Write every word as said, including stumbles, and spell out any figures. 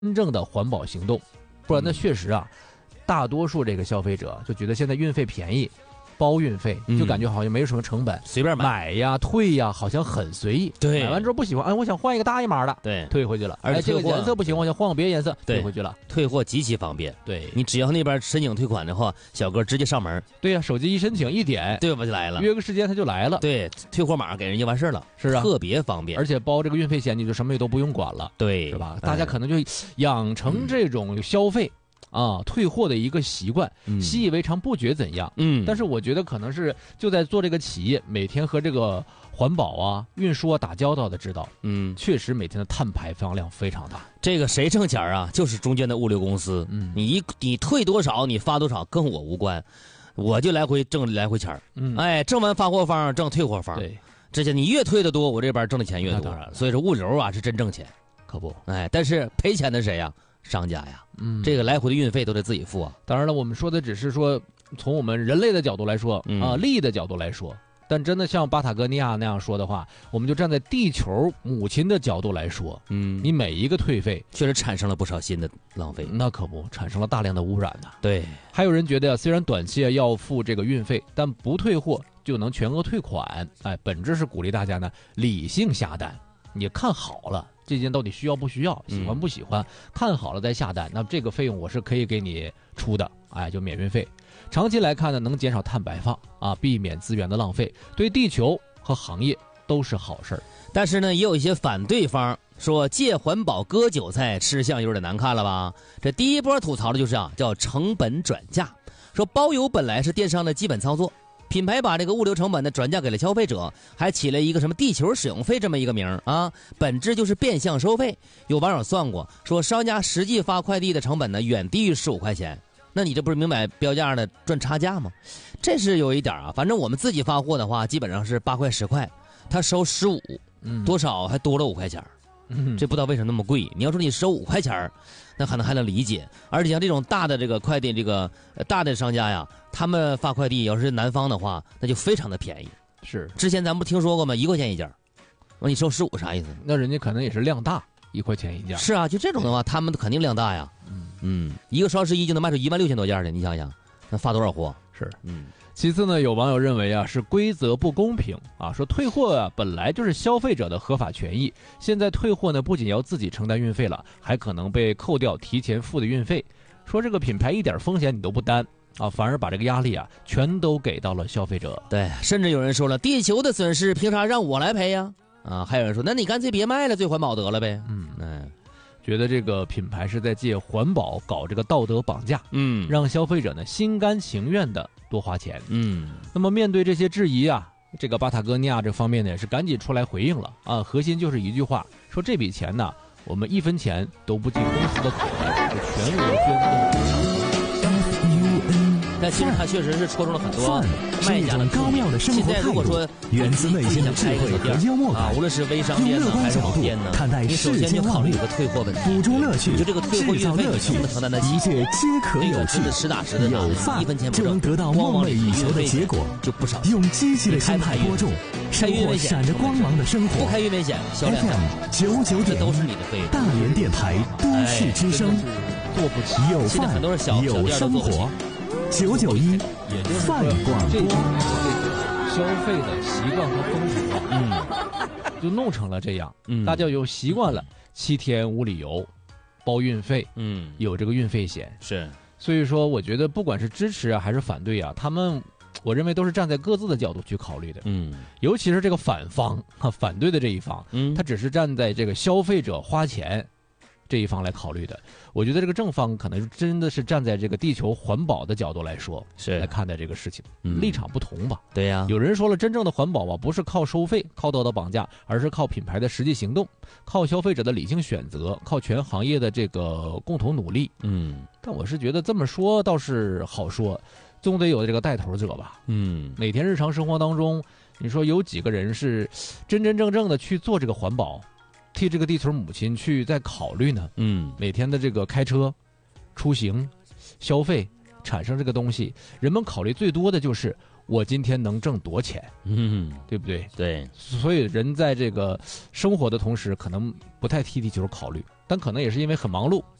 真正的环保行动，不然呢，确实啊，大多数这个消费者就觉得现在运费便宜，包运费，就感觉好像没有什么成本， 随便买买呀、退呀，好像很随意。 对， 买完之后不喜欢，哎，我想换一个大一码的， 对， 退回去了。 而且这个颜色不行，我想换个别的颜色，退回去了。 退货极其方便， 对你只要那边申请退款的话，小哥直接上门。 对呀、啊，手机一申请一点， 对吧就来了， 约个时间他就来了。 对，退货码给人家完事儿了， 是啊， 特别方便， 而且包这个运费险，你就什么也都不用管了， 对， 是吧？大家可能就养成这种消费。嗯啊，退货的一个习惯，习以为常，不觉怎样。嗯，但是我觉得可能是就在做这个企业，每天和这个环保啊、运输啊打交道的，知道，嗯，确实每天的碳排放量非常大。 这个谁挣钱啊？就是中间的物流公司。嗯，你你退多少，你发多少，跟我无关，我就来回挣来回钱儿。嗯，哎，挣完发货方，挣退货方。 对， 这些你越退的多，我这边挣的钱越多。所以说物流啊是真挣钱， 可不。 哎，但是赔钱的谁呀？商家呀，嗯，这个来回的运费都得自己付啊。 当然了，我们说的只是说从我们人类的角度来说，嗯、啊，利益的角度来说。但真的像巴塔哥尼亚那样说的话，我们就站在地球母亲的角度来说，嗯，你每一个退费确实产生了不少新的浪费， 那可不，产生了大量的污染呢。 对， 还有人觉得虽然短期要付这个运费，但不退货就能全额退款，哎，本质是鼓励大家呢理性下单，你看好了。这件到底需要不需要，喜欢不喜欢，嗯、看好了再下单，那这个费用我是可以给你出的，哎，就免运费。长期来看呢，能减少碳排放啊，避免资源的浪费，对地球和行业都是好事儿。 但是呢，也有一些反对方说借环保割韭菜，吃相有点难看了吧？这第一波吐槽的就是啊，叫成本转嫁，说包邮本来是电商的基本操作。品牌把这个物流成本呢转嫁给了消费者，还起了一个什么地球使用费这么一个名啊，本质就是变相收费。有网友算过，说商家实际发快递的成本呢远低于十五块钱，那你这不是明摆标价的赚差价吗？这是有一点啊，反正我们自己发货的话，基本上是八块十块，他收十五，多少还多了五块钱。嗯，这不知道为什么那么贵。你要说你收五块钱，那可能还能理解。而且像这种大的这个快递，这个、呃、大的商家呀，他们发快递要是南方的话，那就非常的便宜。 是， 之前咱不听说过吗？一块钱一件，那你收十五啥意思？ 那人家可能也是量大，一块钱一件。 是啊，就这种的话，他们肯定量大呀。嗯嗯，一个双十一就能卖出一万六千多件的，你想想，那发多少货？ 是，嗯。其次呢，有网友认为啊是规则不公平啊，说退货啊本来就是消费者的合法权益，现在退货呢不仅要自己承担运费了，还可能被扣掉提前付的运费。说这个品牌一点风险你都不担啊，反而把这个压力啊全都给到了消费者。 对，甚至有人说了，地球的损失凭啥让我来赔呀？啊，还有人说，那你干脆别卖了，最环保得了呗。嗯嗯。 觉得这个品牌是在借环保搞这个道德绑架，嗯，让消费者呢心甘情愿的多花钱，嗯。那么面对这些质疑啊，这个巴塔哥尼亚这方面呢也是赶紧出来回应了啊，核心就是一句话，说这笔钱呢，我们一分钱都不进公司的口袋，就全额捐赠。 但其实它确实是戳中了很多卖家的高妙的生活态度，源自内心的智慧和幽默感。 无论是微商店呢还是网店呢， 看待世间万物， 退货问题， 捕捉乐趣， 就这个退货运费乐趣， 承担得起， 一切皆可有趣。 实打实的， 有饭就能得到梦寐以求的结果， 就不少。 用积极的心态播种，生活闪着光芒的生活。 不开运费险，销量 F M 九九点都是你的费用。 大连电台都市之声， 做不起， 有饭有生活。九九一饭广播， 消费的习惯和风俗啊，嗯，就弄成了这样，嗯，大家有习惯了，七天无理由，包运费，嗯，有这个运费险， 是， 所以说我觉得不管是支持啊还是反对啊，他们我认为都是站在各自的角度去考虑的，嗯，尤其是这个反方啊，反对的这一方，嗯，他只是站在这个消费者花钱这一方来考虑的。我觉得这个正方可能真的是站在这个地球环保的角度来说，是来看待这个事情，嗯、立场不同吧？ 对呀、啊。 有人说了，真正的环保啊，不是靠收费、靠道德绑架，而是靠品牌的实际行动，靠消费者的理性选择，靠全行业的这个共同努力。嗯，但我是觉得这么说倒是好说，总得有这个带头者吧？嗯，每天日常生活当中，你说有几个人是真真正正的去做这个环保？替这个地球母亲去在考虑呢，嗯，每天的这个开车、出行、消费产生这个东西，人们考虑最多的就是我今天能挣多钱， 嗯， 对不对？ 对， 所以人在这个生活的同时，可能不太替地球考虑，但可能也是因为很忙碌，